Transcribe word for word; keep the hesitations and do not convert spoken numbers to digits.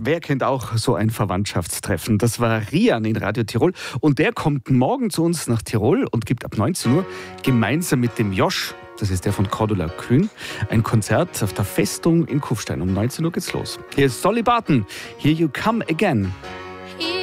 Wer kennt auch so ein Verwandtschaftstreffen? Das war Rian in Radio Tirol und der kommt morgen zu uns nach Tirol und gibt ab neunzehn Uhr gemeinsam mit dem Josh, das ist der von Cordula Kühn, ein Konzert auf der Festung in Kufstein. Um neunzehn Uhr geht's los. Hier ist Dolly Parton, Here You Come Again.